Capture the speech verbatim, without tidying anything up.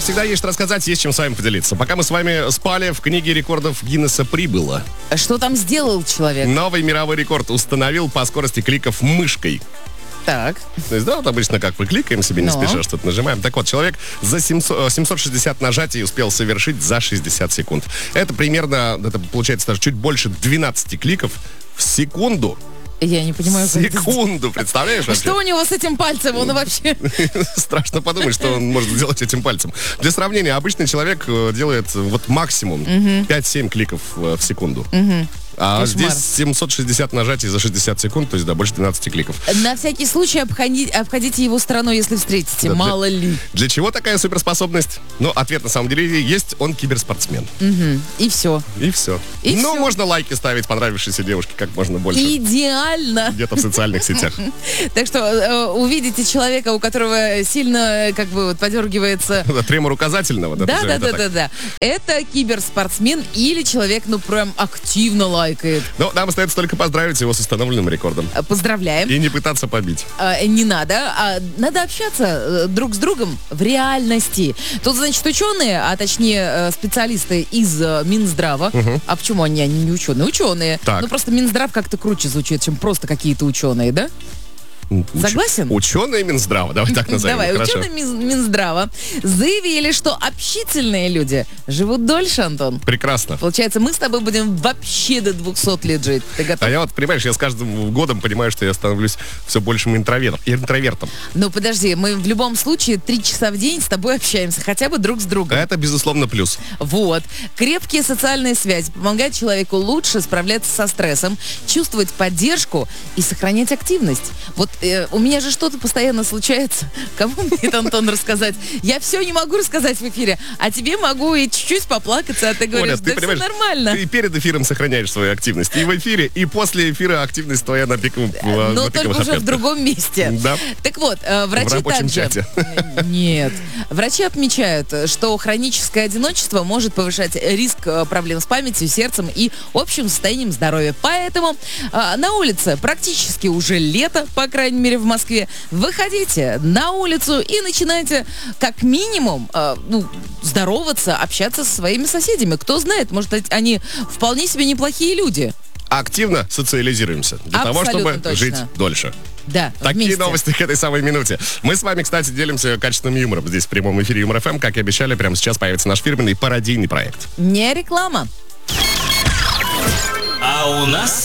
всегда есть что рассказать, есть чем с вами поделиться. Пока мы с вами спали, в книге рекордов Гиннесса прибыло. Что там сделал человек? Новый мировой рекорд установил по скорости кликов мышкой. Так. То есть, да, вот обычно как мы кликаем себе, не Но. спеша что-то нажимаем. Так вот, человек за семьсот, семьсот шестьдесят нажатий успел совершить за шестьдесят секунд. Это примерно, это получается даже чуть больше двенадцать кликов в секунду. Я не понимаю, как это Секунду, представляешь вообще? Что у него с этим пальцем? Он вообще... Страшно подумать, что он может сделать этим пальцем. Для сравнения, обычный человек э, делает э, вот максимум пять-семь кликов э, в секунду. А Кошмар. здесь семьсот шестьдесят нажатий за шестьдесят секунд, то есть, да, больше двенадцать кликов. На всякий случай обходи- обходите его стороной, если встретите. Да, Мало для, ли. Для чего такая суперспособность? Ну, ответ на самом деле есть, он киберспортсмен. Мгм. И все. И все. И ну, всё. можно лайки ставить понравившейся девушке как можно больше. Идеально. Где-то в социальных сетях. Так что э, увидите человека, у которого сильно э, как бы вот подергивается... Да, Тремор указательного, да? Да, да, назовем да, это да, так. да. Это киберспортсмен или человек, ну, прям активно лайкает. Ну, нам остается только поздравить его с установленным рекордом. Э, Поздравляем. И не пытаться побить. А, не надо, а надо общаться э, друг с другом в реальности. Тут, значит, ученые, а точнее э, специалисты из э, Минздрава. А почему они, они не ученые? Ученые. Так. Ну, просто Минздрав как-то круче звучит, чем просто какие-то ученые, да? Согласен? Ученые Минздрава, давай так назовем. Давай, Хорошо. ученые Мин- Минздрава заявили, что общительные люди живут дольше, Антон. Прекрасно. Получается, мы с тобой будем вообще до двухсот лет жить. Ты готов? А я вот, понимаешь, я с каждым годом понимаю, что я становлюсь все большим интровертом. интровертом. Ну, подожди, мы в любом случае три часа в день с тобой общаемся, хотя бы друг с другом. Это, безусловно, плюс. Вот. Крепкие социальные связи помогают человеку лучше справляться со стрессом, чувствовать поддержку и сохранять активность. Вот э, у меня же что-то постоянно случается. Кому мне это, Антон, рассказать? Я все не могу рассказать в эфире, а тебе могу и чуть-чуть поплакаться, а ты говоришь, Оля, да ты все понимаешь, нормально. ты перед эфиром сохраняешь свою активность. И в эфире, и после эфира активность твоя на пиковом на Но пиковых только уже в отметках. другом месте. Да. Так вот, э, врачи В рабочем также... чате. Нет. Врачи отмечают, что хроническое одиночество может повышать риск э, проблем с памятью, сердцем и общим состоянием здоровья. Поэтому э, на улице практически уже лето, по крайней мере в Москве. Выходите на улицу и начинайте как минимум э, ну, здороваться, общаться со своими соседями. Кто знает, может быть, они вполне себе неплохие люди. Активно социализируемся для того, Абсолютно чтобы точно. жить дольше. Да, Такие вместе. новости к этой самой минуте. Мы с вами, кстати, делимся качественным юмором здесь в прямом эфире Юмор ФМ. Как и обещали, прямо сейчас появится наш фирменный пародийный проект. Не реклама. А у нас